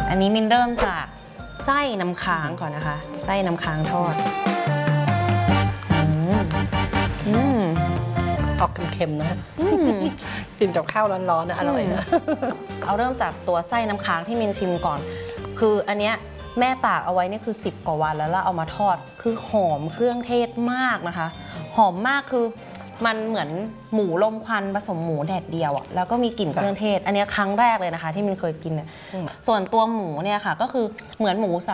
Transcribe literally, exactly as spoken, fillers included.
อันนี้มินเริ่มจากไส้น้ำค้างก่อนนะคะ ไส้น้ำค้างทอดอืมออกเค็มๆนะกินกับข้าวร้อนๆนะอร่อยนะเอาเริ่มจากตัวไส้น้ำค้างที่มินชิมก่อนคืออันเนี้ยแม่ตากเอาไว้นี่คือสิบกว่าวันแล้วแล้วเอามาทอดคือหอมเครื่องเทศมากนะคะหอมมากคือมันเหมือนหมูลมควันผสมหมูแดดเดียวอ่ะแล้วก็มีกลิ่นเครื่องเทศอันนี้ครั้งแรกเลยนะคะที่มินเคยกินเนี่ยส่วนตัวหมูเนี่ยค่ะก็คือเหมือนหมูส